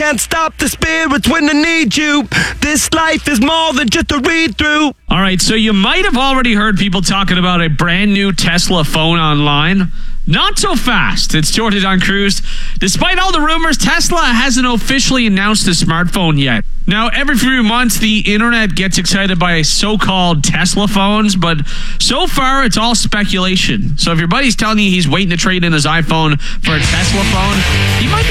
can't stop the spirits when they need you. This life is more than just a read-through. All right, so you might have already heard people talking about a brand new Tesla phone online. Not so fast. It's Jordan Don Cruz. Despite all the rumors, Tesla hasn't officially announced a smartphone yet. Now, every few months, the internet gets excited by so-called Tesla phones, but so far, it's all speculation. So if your buddy's telling you he's waiting to trade in his iPhone for a Tesla phone, he might be